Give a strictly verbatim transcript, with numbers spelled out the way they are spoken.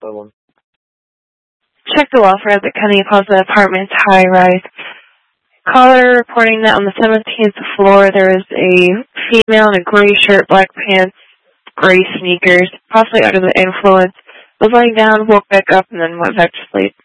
one. Check the welfare at the Kennedy Plaza Apartments high-rise. Caller reporting that on the seventeenth floor there is a female in a gray shirt, black pants, gray sneakers, possibly under the influence, was laying down, woke back up, and then went back to sleep.